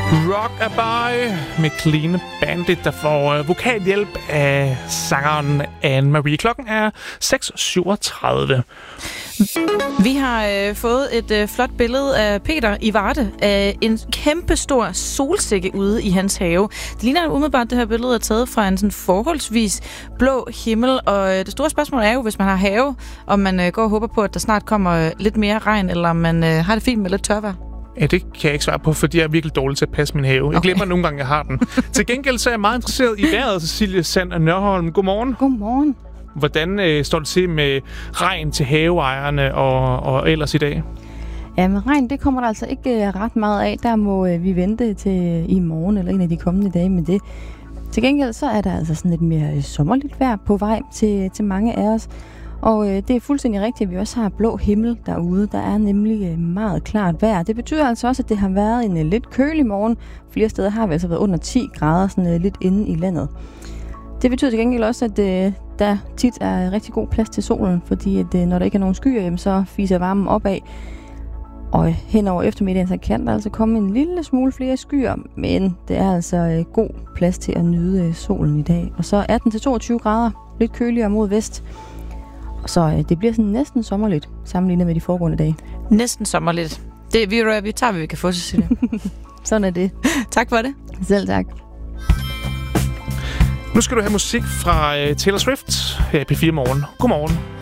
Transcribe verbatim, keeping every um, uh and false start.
Rockabye med Clean Bandit, der får øh, vokalhjælp af sangeren Anne-Marie. Klokken er seks syvogtredive. Vi har øh, fået et øh, flot billede af Peter i Varde af en kæmpestor solsikke ude i hans have. Det ligner umiddelbart, det her billede er taget fra en sådan forholdsvis blå himmel, og øh, det store spørgsmål er jo, hvis man har have, om man øh, går og håber på, at der snart kommer øh, lidt mere regn, eller om man øh, har det fint med lidt tørvejr. Ja, det kan jeg ikke svare på, fordi jeg er virkelig dårlig til at passe min have. Jeg Okay. glemmer nogle gange, jeg har den. Til gengæld så er jeg meget interesseret i vejret, Cecilie Sand og Nørholm. Godmorgen. Godmorgen. Hvordan øh, står det til med regn til haveejerne og, og ellers i dag? Ja, men regn, det kommer der altså ikke uh, ret meget af. Der må uh, vi vente til uh, i morgen eller en af de kommende dage med det. Til gengæld så er der altså sådan lidt mere uh, sommerligt vejr på vej til, til mange af os. Og uh, det er fuldstændig rigtigt, at vi også har blå himmel derude. Der er nemlig uh, meget klart vejr. Det betyder altså også, at det har været en uh, lidt kølig morgen. Flere steder har vi altså været under ti grader, sådan uh, lidt inde i landet. Det betyder til gengæld også, at øh, der tit er rigtig god plads til solen, fordi at, øh, når der ikke er nogen skyer, jamen, så fiser varmen opad. Og hen over eftermiddagen, så kan der altså komme en lille smule flere skyer, men det er altså øh, god plads til at nyde øh, solen i dag. Og så atten til toogtyve grader, lidt køligere mod vest. Og så øh, det bliver sådan næsten sommerligt, sammenlignet med de foregående dage. Næsten sommerligt. Det, vi, vi tager, hvad vi kan få, Cecilie. Sådan er det. Tak for det. Selv tak. Nu skal du have musik fra uh, Taylor Swift her i P fire Morgen. Godmorgen.